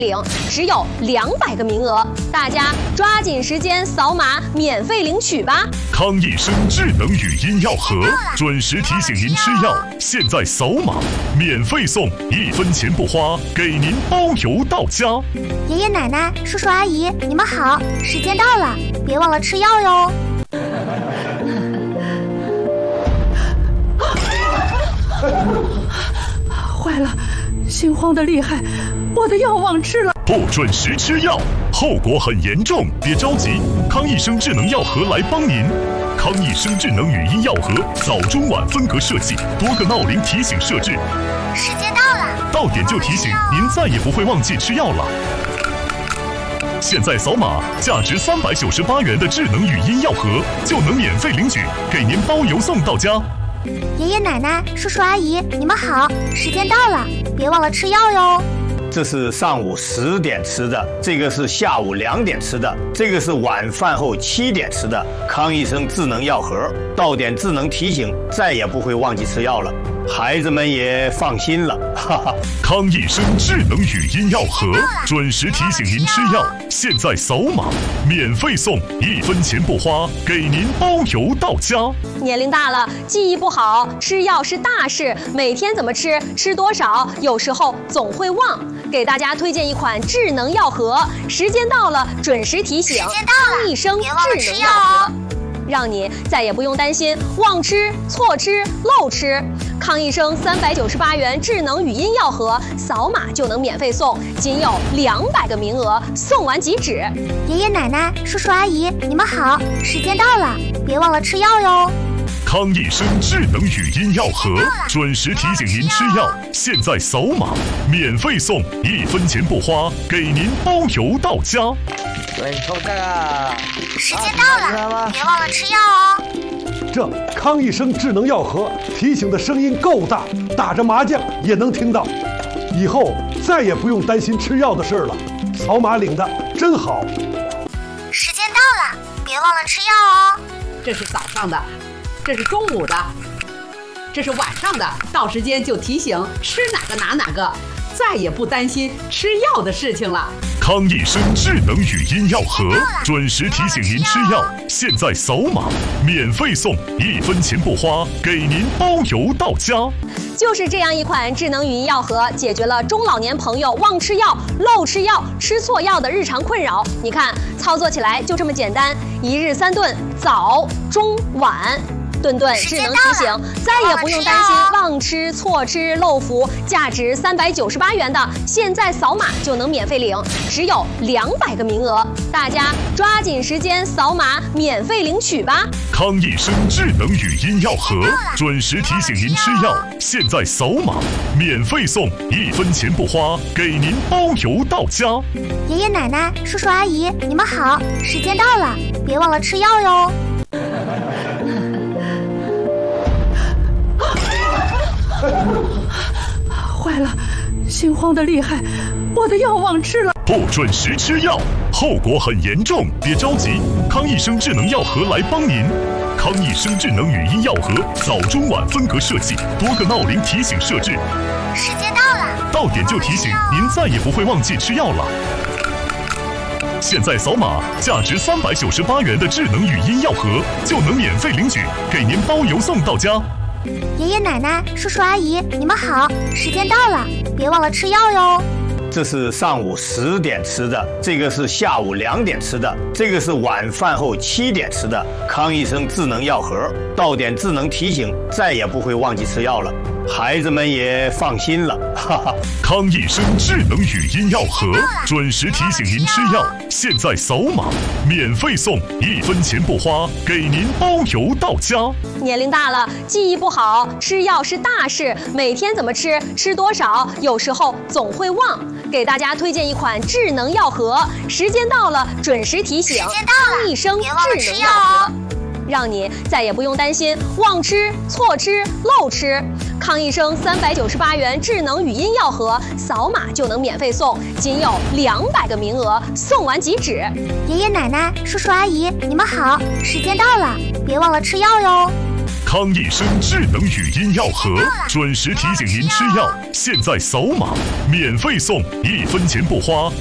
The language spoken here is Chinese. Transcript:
领，只有200个名额，大家抓紧时间扫码免费领取吧！ 康益生智能语音药盒，准时提醒您吃药。现在扫码免费送，1分钱不花，给您包邮到家。 爷爷奶奶、叔叔阿姨，你们好，时间到了，别忘了吃药哟。 坏了，心慌得厉害，我的药忘吃了。 不准时吃药，后果很严重。别着急，康益生智能药盒来帮您。康益生智能语音药盒，早中晚分隔设计，多个闹铃提醒设置。 时间到了， 到点就提醒，您再也不会忘记吃药了。现在扫码，价值398元的智能语音药盒就能免费领取，给您包邮送到家。 爷爷奶奶、叔叔阿姨，你们好，时间到了，别忘了吃药哟。 这是上午10点吃的，这个是下午2点吃的，这个是晚饭后7点吃的。康益生智能药盒，到点智能提醒，再也不会忘记吃药了，孩子们也放心了。哈哈， 康益生智能语音药盒，准时提醒您吃药。现在扫码免费送，1分钱不花，给您包邮到家。 年龄大了，记忆不好，吃药是大事，每天怎么吃，吃多少，有时候总会忘。给大家推荐一款智能药盒，时间到了准时提醒。康益生智能药盒，让你再也不用担心忘吃、错吃、漏吃。康益生398元智能语音药盒，扫码就能免费送，仅有200个名额，送完即止。 爷爷奶奶、叔叔阿姨，你们好，时间到了，别忘了吃药哟。 康益生智能语音药盒，准时提醒您吃药。现在扫码免费送，1分钱不花，给您包邮到家。 对，抽这个。 时间到了，别忘了吃药哦。 这康益生智能药盒提醒的声音够大，打着麻将也能听到。以后再也不用担心吃药的事了，扫码领的真好。 时间到了，别忘了吃药哦。 这是早上的，这是中午的，这是晚上的，到时间就提醒吃哪个拿哪个，再也不担心吃药的事情了。 康益生智能语音药盒，准时提醒您吃药。现在扫码免费送，1分钱不花，给您包邮到家。 就是这样一款智能语音药盒，解决了中老年朋友忘吃药、漏吃药、吃错药的日常困扰。你看，操作起来就这么简单，1日3顿，早、中、晚。顿顿智能提醒，再也不用担心忘吃、错吃、漏服。价值398元的，现在扫码就能免费领，只有200个名额，大家抓紧时间扫码免费领取吧！ 康益生智能语音药盒，准时提醒您吃药。现在扫码免费送，1分钱不花，给您包邮到家。 爷爷奶奶、叔叔阿姨，你们好，时间到了，别忘了吃药哟。 坏了，心慌得厉害，我的药忘吃了。 不准时吃药，后果很严重。别着急，康益生智能药盒来帮您。康益生智能语音药盒，早中晚分隔设计，多个闹铃提醒设置。 时间到了， 到点就提醒，您再也不会忘记吃药了。现在扫码，价值398元的智能语音药盒就能免费领取，给您包邮送到家。 爷爷奶奶、叔叔阿姨，你们好，时间到了，别忘了吃药哟。 这是上午10点吃的，这个是下午2点吃的，这个是晚饭后7点吃的。康益生智能药盒，到点智能提醒，再也不会忘记吃药了，孩子们也放心了。哈哈， 康益生智能语音药盒，准时提醒您吃药。现在扫码免费送，1分钱不花，给您包邮到家。 年龄大了，记忆不好，吃药是大事，每天怎么吃，吃多少，有时候总会忘。给大家推荐一款智能药盒，时间到了准时提醒。康益生智能药盒，让你再也不用担心忘吃、错吃、漏吃。康益生398元智能语音药盒，扫码就能免费送，仅有200个名额，送完即止。 爷爷奶奶、叔叔阿姨，你们好，时间到了，别忘了吃药哟。 康益生智能语音药盒，准时提醒您吃药。现在扫码免费送，1分钱不花。